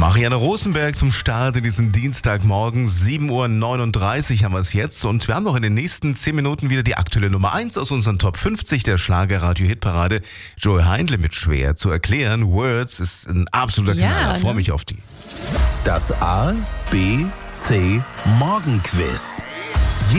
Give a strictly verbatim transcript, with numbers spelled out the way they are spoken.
Marianne Rosenberg zum Start in diesen Dienstagmorgen. sieben Uhr neununddreißig haben wir es jetzt. Und wir haben noch in den nächsten zehn Minuten wieder die aktuelle Nummer eins aus unseren Top fünfzig der Schlager-Radio-Hitparade. Joey Heindle mit Schwer zu erklären. Words ist ein absoluter Ja, Knaller. Ich freue ne? mich auf die. Das A, B, C Morgenquiz.